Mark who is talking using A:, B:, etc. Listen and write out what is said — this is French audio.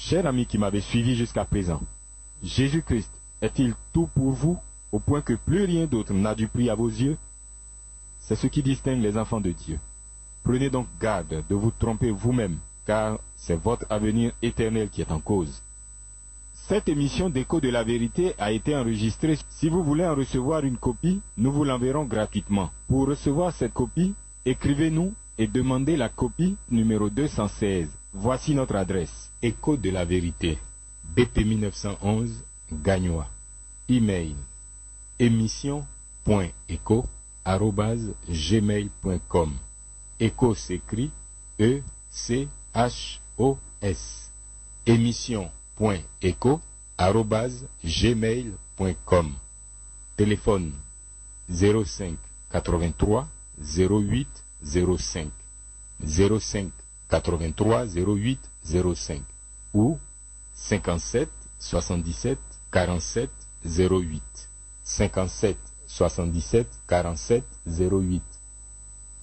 A: Cher ami qui m'avait suivi jusqu'à présent, Jésus-Christ est-il tout pour vous, au point que plus rien d'autre n'a du prix à vos yeux? C'est ce qui distingue les enfants de Dieu. Prenez donc garde de vous tromper vous-même, car c'est votre avenir éternel qui est en cause. Cette émission d'Écho de la vérité a été enregistrée. Si vous voulez en recevoir une copie, nous vous l'enverrons gratuitement. Pour recevoir cette copie, écrivez-nous et demandez la copie numéro 216. Voici notre adresse. Écho de la vérité, BP 1911, Gagnois. Email émission.écho@gmail.com. Écho s'écrit E-C-H-O-S. émission.écho@gmail.com. Téléphone 05 83 08 05 05 83 08 05 ou 57 77 47 08 57 77 47 08.